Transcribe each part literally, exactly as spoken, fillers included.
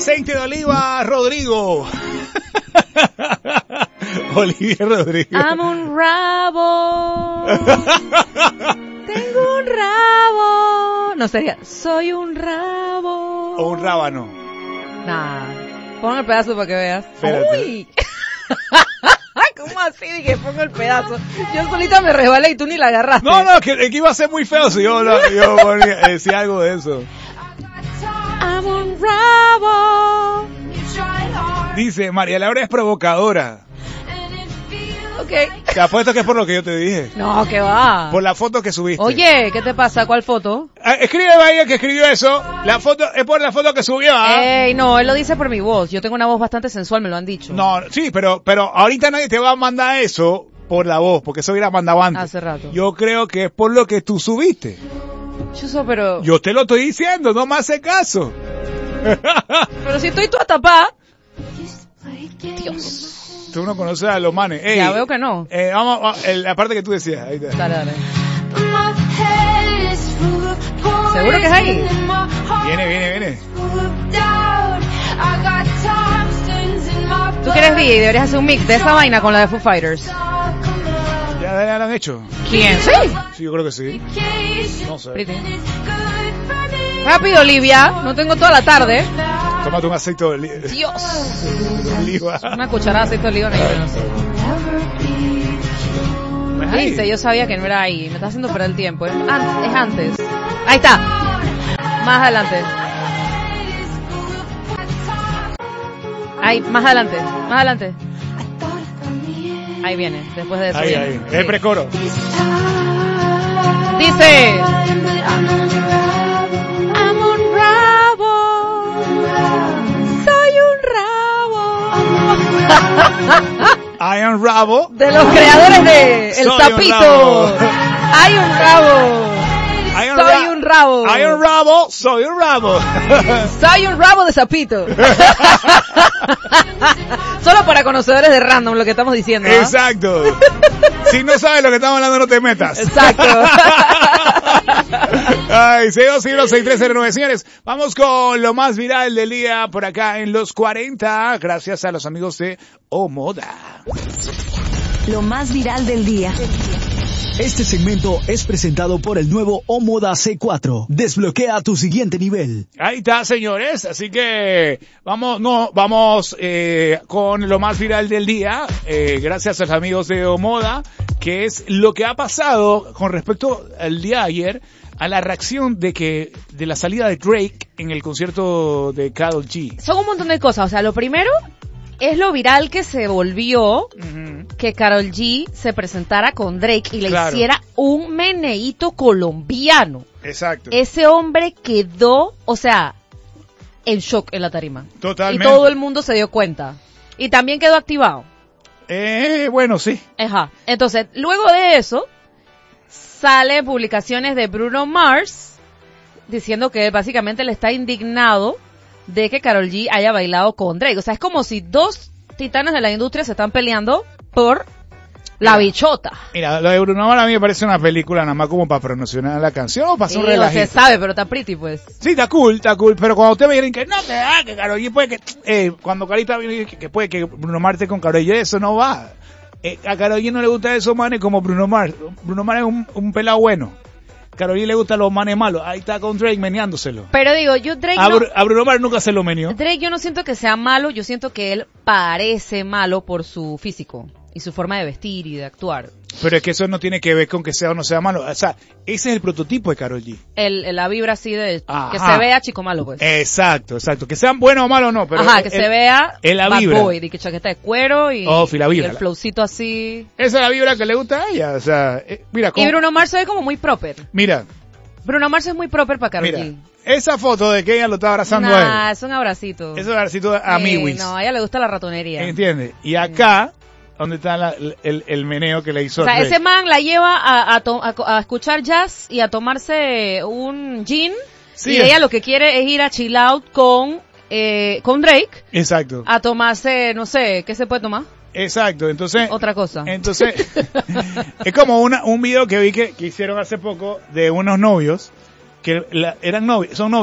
aceite de oliva, Rodrigo. Olivia Rodrigo. Amo un rabo. Tengo un rabo. No sería, soy un rabo. O un rábano. Nah. Pon el pedazo para que veas. Espérate. Uy. ¿Cómo así? Dije, pongo el pedazo. Yo solita me resbalé y tú ni la agarraste. No, no, que, que iba a ser muy feo si yo, lo, yo ponía, decía algo de eso. Amo un rabo. Dice, María Laura es provocadora. Ok. Te apuesto que es por lo que yo te dije. No, que va. Por la foto que subiste. Oye, ¿qué te pasa? ¿Cuál foto? Ah, escribe Bahía que escribió eso. La foto es por la foto que subió. ¿Ah? Ey, no, él lo dice por mi voz. Yo tengo una voz bastante sensual, me lo han dicho. No, sí, pero, pero ahorita nadie te va a mandar eso por la voz, porque eso hubiera mandado antes. Hace rato. Yo creo que es por lo que tú subiste. Chuso, pero... Yo te lo estoy diciendo, no me hace caso. Pero si estoy toda tapada. Dios. Tú no conoces a los manes. Ey, Ya veo que no. Eh, vamos, vamos el- la parte que tú decías. Ahí está. Dale, dale. ¿Seguro que es ahí? Viene, viene, viene. Tú que eres D J, deberías hacer un mix de esa vaina con la de Foo Fighters. ¿Ya, ya lo han hecho? ¿Quién? Sí. Sí, yo creo que sí. No sé. Pretty. Rápido, Olivia. No tengo toda la tarde. Tómate un aceite de oli- Dios. oliva. Una cucharada de aceite de oliva. No, yo no sé. ¿No es ahí? Dice, yo sabía que no era ahí. Me está haciendo perder el tiempo. Es antes. Es antes. Ahí está. Más adelante. Ahí, más adelante. Más adelante. Ahí viene. Después de eso. Ahí, viene. ahí. Es el precoro. Dice. Amo un rabo. Soy un rabo. Iron Rabo. De los creadores de El Soy un Sapito. rabo. Hay un rabo. Iron Soy Ra- un rabo. Iron Rabo, soy un rabo. Soy un rabo de sapito. Solo para conocedores de random lo que estamos diciendo. ¿Ah? Exacto. Si no sabes lo que estamos hablando, no te metas. Exacto. Ay, seis dos cero seis tres cero nueve. Señores, vamos con lo más viral del día por acá en los cuarenta, gracias a los amigos de Omoda. Lo más viral del día. Este segmento es presentado por el nuevo Omoda C cuatro. Desbloquea tu siguiente nivel. Ahí está, señores, así que vamos, no, vamos eh, con lo más viral del día, eh, gracias a los amigos de Omoda, que es lo que ha pasado con respecto al día de ayer, a la reacción de que, de la salida de Drake en el concierto de Karol G. Son un montón de cosas. O sea, lo primero es lo viral que se volvió Uh-huh. que Karol G se presentara con Drake y le Claro. hiciera un meneíto colombiano. Exacto. Ese hombre quedó, o sea, en shock en la tarima. Totalmente. Y todo el mundo se dio cuenta. Y también quedó activado. Eh, bueno, sí. Ajá. Entonces, luego de eso, sale publicaciones de Bruno Mars diciendo que básicamente le está indignado de que Karol G haya bailado con Drake. O sea, es como si dos titanes de la industria se están peleando por la bichota. Mira, lo de Bruno Mars a mí me parece una película nada más como para promocionar la canción o para hacer Sí, un o relajito. se sabe, pero está pretty, pues. Sí, está cool, está cool, pero cuando ustedes me digan que no, que, ah, que Karol G puede que, eh, cuando Carita viene que, que puede que Bruno Mars esté con Karol G, eso no va. Eh, a Karol G no le gusta esos manes como Bruno Mars. Bruno Mars es un, un pelado bueno. Karol G le gustan los manes malos. Ahí está con Drake meneándoselo. Pero digo, yo Drake A, no, Bru- a Bruno Mars nunca se lo meneó. Drake yo no siento que sea malo, yo siento que él parece malo por su físico y su forma de vestir y de actuar. Pero es que eso no tiene que ver con que sea o no sea malo. O sea, ese es el prototipo de Karol G. El, el- la vibra así de Ajá. que se vea chico malo, pues. Exacto, exacto. Que sean buenos o malos no, pero... Ajá, que el- se vea es la bad vibra. boy, de que chaqueta de cuero y, Oh, sí, la y vibra. el flowcito así. Esa es la vibra que le gusta a ella. O sea, eh, mira, Y con- Bruno Mars se ve como muy proper. mira, Bruno Mars es muy proper para Karol mira. G. Esa foto de que ella lo está abrazando Nah, a es un abracito. él. Eso es abracito de Sí, amiguis. no, a ella le gusta la ratonería. ¿Entiendes? Y acá, donde está la- el, el meneo que le hizo O sea, Drake. ese man la lleva a, a, to- a, a escuchar jazz y a tomarse un gin. Sí, y es- ella lo que quiere es ir a chill out con, eh, con Drake Exacto. a tomarse, no sé, ¿qué se puede tomar? Exacto. Entonces, Otra cosa. entonces es como una, un video que vi que, que hicieron hace poco de unos novios que la- eran novios, son novios, ¿no?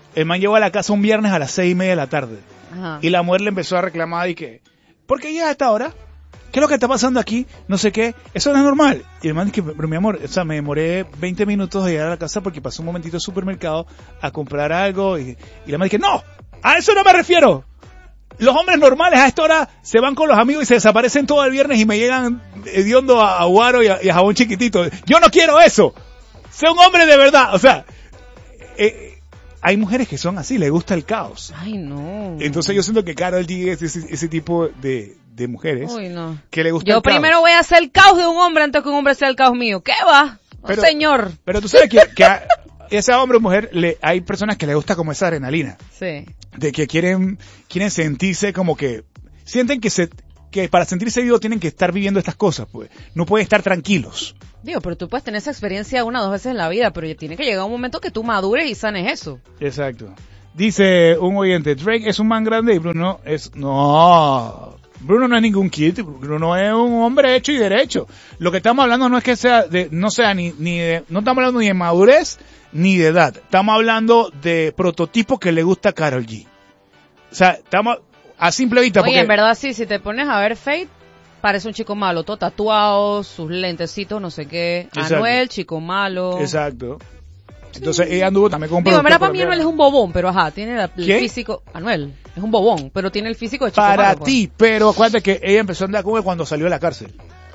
el man llegó a la casa un viernes a las seis y media de la tarde. Ajá. Y la mujer le empezó a reclamar y que, ¿por qué llegas a esta hora? ¿Qué es lo que está pasando aquí? No sé qué. Eso no es normal. Y el man dice, pero mi amor, o sea, me demoré veinte minutos de llegar a la casa porque pasé un momentito al supermercado a comprar algo. Y, y la man dice, no, a eso no me refiero. Los hombres normales a esta hora se van con los amigos y se desaparecen todo el viernes y me llegan hediondo a, a guaro y a, y a jabón chiquitito. Yo no quiero eso. Sé un hombre de verdad. O sea, eh, hay mujeres que son así, les gusta el caos. Ay, no. Entonces yo siento que Karol G es ese, ese tipo de, de mujeres Uy, no. que le gusta Yo el caos. primero voy a hacer el caos de un hombre antes que un hombre sea el caos mío. ¿Qué va? No, Pero- señor. Pero tú sabes que, que a ese hombre o mujer, le, hay personas que les gusta como esa adrenalina. Sí. De que quieren, quieren sentirse como que, sienten que se, que para sentirse vivos tienen que estar viviendo estas cosas, pues. No pueden estar tranquilos. Digo, pero tú puedes tener esa experiencia una o dos veces en la vida, pero ya tiene que llegar un momento que tú madures y sanes eso. Exacto. Dice un oyente, Drake es un man grande y Bruno es, no, Bruno no es ningún kid, Bruno es un hombre hecho y derecho. Lo que estamos hablando no es que sea de, no sea ni, ni de, no estamos hablando ni de madurez ni de edad. Estamos hablando de prototipo que le gusta a Karol G. O sea, estamos a simple vista Oye, porque en verdad sí, si te pones a ver Fate, parece un chico malo, todo tatuado, sus lentecitos, no sé qué. Exacto. Anuel, chico malo. exacto. Entonces ella anduvo también con un Digo, en productor verdad para mí Anuel es colombiano. un bobón, pero ajá, tiene la- el ¿Qué? físico, Anuel, es un bobón, pero tiene el físico de chico Para malo, pues. ti, pero acuérdate que ella empezó a andar con él cuando salió de la cárcel.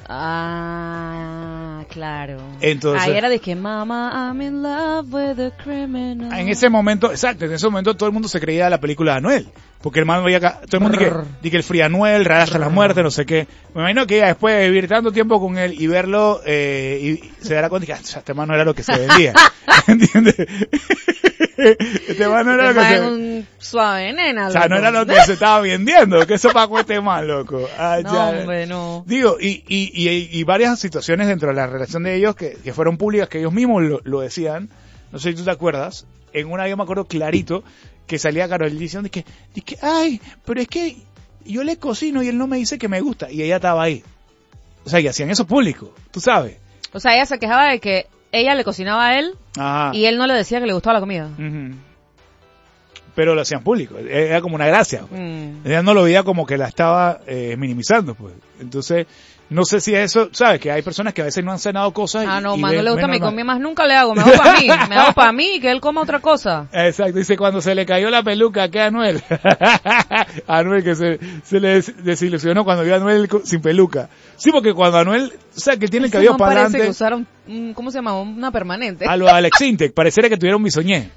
Ah, claro. Entonces- Ahí era de que, mama, I'm in love with a criminal. En ese momento, exacto, en ese momento todo el mundo se creía la película de Anuel. Porque el man veía acá, todo el mundo dice Brr. que, que el Free Anuel, Rara hasta la muerte, no sé qué. Me imagino que ella después de vivir tanto tiempo con él y verlo, eh, y se dará cuenta que ah, este man no era lo que se vendía. ¿Entiendes? Este man no era lo que Te se ponen un suave nena, O sea, no loco. era lo que se estaba vendiendo, que eso para cueste más, loco. Ah, No, ya. hombre, no. Digo, y, y, y, y varias situaciones dentro de la relación de ellos que, que fueron públicas, que ellos mismos lo, lo decían. No sé si tú te acuerdas. En una yo me acuerdo clarito que salía Karol G diciendo que, que, ay, pero es que yo le cocino y él no me dice que me gusta. Y ella estaba ahí. O sea, y hacían eso público, tú sabes. O sea, ella se quejaba de que ella le cocinaba a él Ajá. y él no le decía que le gustaba la comida. Ujú. Pero lo hacían público. Era como una gracia. Pues. Mm. Ella no lo veía como que la estaba eh, minimizando, pues. Entonces, no sé si eso, ¿sabes? Que hay personas que a veces no han cenado cosas. Ah, y, no, y más no ven- le gusta ven mi normal. comida, más nunca le hago. Me hago para mí. Me hago para mí y que él coma otra cosa. Exacto, dice cuando se le cayó la peluca, ¿qué Anuel? Anuel que se, se le des- desilusionó cuando vio a Anuel co- sin peluca. Sí, porque cuando Anuel, o sea, que tiene el Ese cabello man para parece que adelante, usaron, un- ¿cómo se llama? Una permanente. a lo Alex Intec, pareciera que tuviera un bisoñé.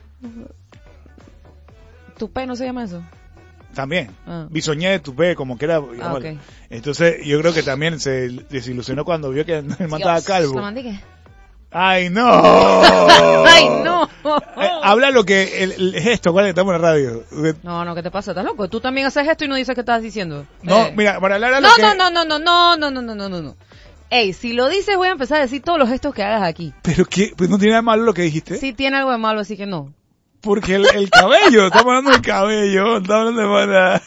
¿Tupé no se llama eso? También. Ah. Bisoñé de tupé, como que era. Ah, ok. Entonces, yo creo que también se desilusionó cuando vio que el man estaba Dios, calvo. ¿la mandique? ¡Ay, no! ¡Ay, no! Eh, habla lo que el, el gesto, ¿cuál es que estamos en la radio? De- No, no, ¿qué te pasa? ¿Estás loco? Tú también haces esto y no dices qué estás diciendo. No, Eh. mira, para hablar a lo No, que... no, no, no, no, no, no, no, no, no, no, no. Ey, si lo dices voy a empezar a decir todos los gestos que hagas aquí. Pero que, pues no tiene nada de malo lo que dijiste. Sí tiene algo de malo, así que no. Porque el, el cabello, estamos hablando del cabello, estamos hablando de mala.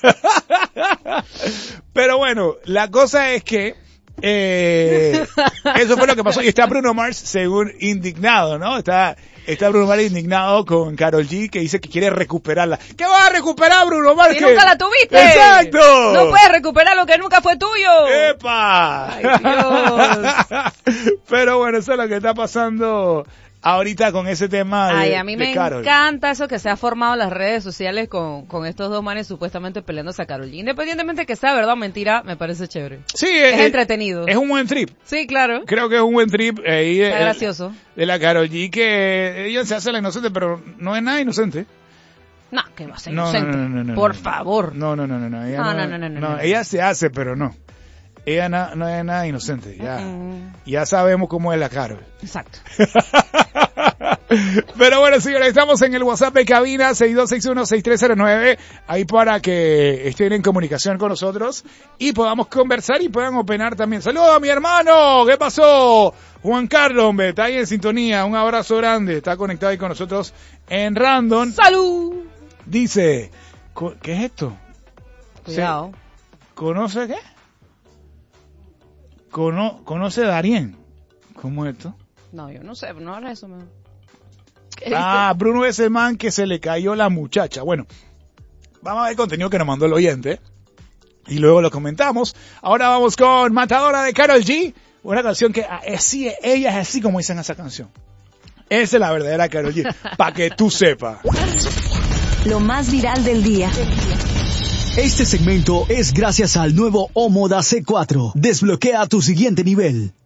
Pero bueno, la cosa es que, eh, eso fue lo que pasó. Y está Bruno Mars, según indignado, ¿no? Está, está Bruno Mars indignado con Karol G, que dice que quiere recuperarla. ¿Qué va a recuperar Bruno Mars? ¡Si ¿Qué? nunca la tuviste! ¡Exacto! ¡No puedes recuperar lo que nunca fue tuyo! ¡Epa! ¡Ay, Dios! Pero bueno, eso es lo que está pasando ahorita con ese tema de, Ay, a mí de me Karol. encanta eso que se ha formado en las redes sociales con, con estos dos manes supuestamente peleándose a Karol G. Independientemente que sea verdad o mentira, me parece chévere. Sí, Es eh, entretenido. Es un buen trip. Sí, claro. Creo que es un buen trip ahí de, Está gracioso. de la Karol G, que ella se hace la inocente, pero no es nada inocente. No, que va a ser No, inocente. no, no, no, no, Por no. favor. No, no, no, no, no. Ella No, no, no, no, no, no. Ella se hace, pero no. Ella na- no es nada inocente. Ya, Mm, ya sabemos cómo es la Karol. exacto. Pero bueno, señores, estamos en el WhatsApp de cabina seis dos seis uno seis tres cero nueve, ahí para que estén en comunicación con nosotros y podamos conversar y puedan opinar también. ¡Saludos a mi hermano! ¿Qué pasó? Juan Carlos, hombre, está ahí en sintonía, un abrazo grande, está conectado ahí con nosotros en Random. ¡Salud! Dice, co- ¿qué es esto? Cuidado. ¿Conoce qué? Cono, ¿Conoce a Darien? ¿Cómo es esto? No, yo no sé, no hagas eso, mejor. Ah, Bruno es el man que se le cayó la muchacha. Bueno, vamos a ver el contenido que nos mandó el oyente y luego lo comentamos. Ahora vamos con Matadora de Karol G, una canción que así, ella es así como dicen esa canción. Esa es la verdadera Karol G, para que tú sepas. Lo más viral del día. Este segmento es gracias al nuevo Omoda C cuatro. Desbloquea tu siguiente nivel.